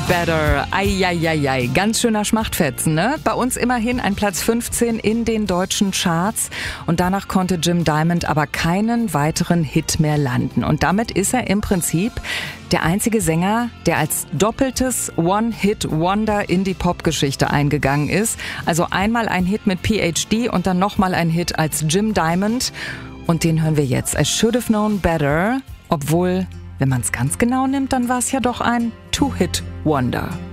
Better. Eieiei, ganz schöner Schmachtfetzen, ne? Bei uns immerhin ein Platz 15 in den deutschen Charts. Und danach konnte Jim Diamond aber keinen weiteren Hit mehr landen. Und damit ist er im Prinzip der einzige Sänger, der als doppeltes One-Hit-Wonder in die Popgeschichte eingegangen ist. Also einmal ein Hit mit PhD und dann nochmal ein Hit als Jim Diamond. Und den hören wir jetzt. I Should Have Known Better. Obwohl, wenn man es ganz genau nimmt, dann war es ja doch ein Two-Hit-Wonder.